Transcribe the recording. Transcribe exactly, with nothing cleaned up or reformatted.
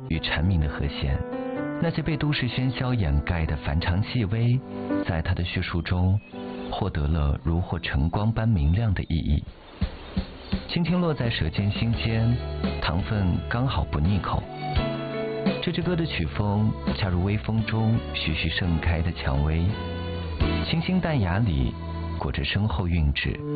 与蝉鸣的和弦，那些被都市喧嚣掩盖的反常细微，在他的叙述中获得了如获晨光般明亮的意义。轻轻落在舌尖心间，糖分刚好不腻口。这支歌的曲风恰如微风中徐徐盛开的蔷薇，清新淡雅里裹着深厚韵致。